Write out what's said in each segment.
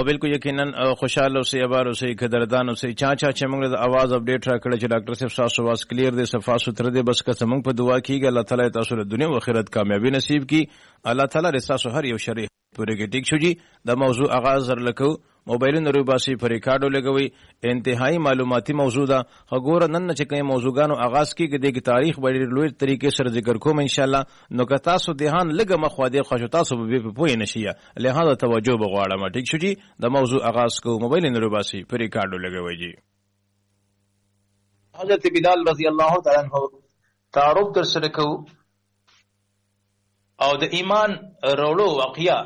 او بالکل یقینا خوشاله اوسئ ابار اوسئ قدردان اوسئ چا چې موږ د आवाज اپډیټ را کړی چې ډاکټر صاحب تاسو واس کلیر دی صفا ستر دی بس که موږ په دعا کیږي الله تعالی تاسو له دنیا او آخرت کامیابی نصیب کی الله تعالی رساسو هر یو شری پورې کې ټیک شو جی د موضوع آغاز زر لکو موبایل نورو باسي پر ریکارډو لګوي انتهایی معلوماتي موضوع ده غوړه نن چې کوم موضوعګانو آغاز کیږي د تاریخ ډېر لوی طریقې سره ذکر کوم ان شاء الله نو که تاسو دهان لګه مخ دې خوښ تاسو به پوه نه شي لهدا توجه بغواړم ټیک شو جی د موضوع آغاز کو موبایل نورو باسي پر ریکارډو لګوي جی حضرت بلال رضی الله تعالی عنہ تعارف در سره کو او د ایمان وروړو واقعیا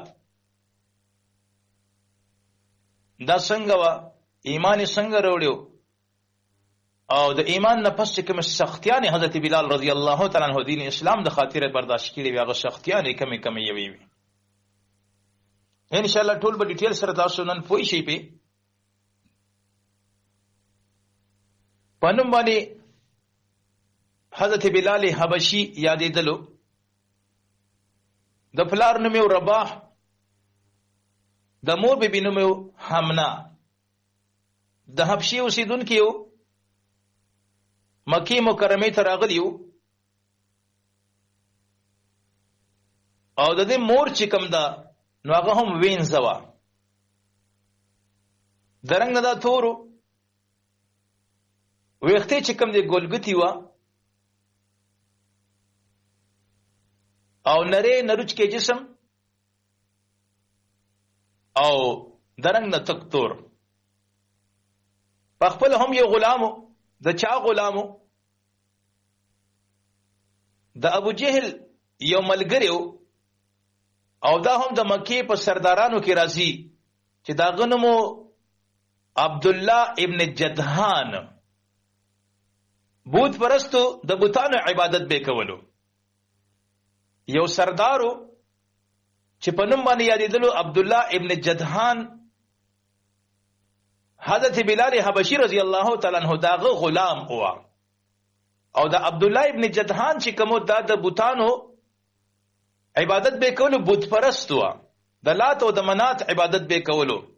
دا څنګه وا ایمان څنګه وروړو او د ایمان نه پس کوم سختیان حضرت بلال رضی الله تعالی عنہ دین اسلام د خاطر برداشت کړي هغه سختیان کمی یوي ان شاء الله ټول په ډیټیل سره تاسو نن پوي شي په نوم باندې حضرت بلال حبشي یادېدلو د پلار نوم یو رباح د مور بیبي نوم یو حمنا د حبشي اوسیدونکي یو مکی مکرمه ته راغلی یو او د دې مور چې کوم ده نو هغه هم وینځه وه د رنګ نه دا تورو ویختې چې کوم دی ګلګتي وه او نرې نروچ کې جسم او درنګ نه تک تور په خپل هم یو غلامو د چا غلامو د ابو جهل یو ملګری او دا هم د مکی په سردارانو کې راځي چې دا غنمو عبد الله ابن جدهان بوت پرستو د بوتانو عبادت به کولو یو سردارو چې په نوم باندې یادېدلو عبد الله ابن جدهان حضرت بلال حبشي رضی الله تعالی عنہ داغه غلام هوا او د عبد الله ابن جدهان چې کومو د بوتانو عبادت به کولو بت پرست هوا د لات او د منات عبادت به کولو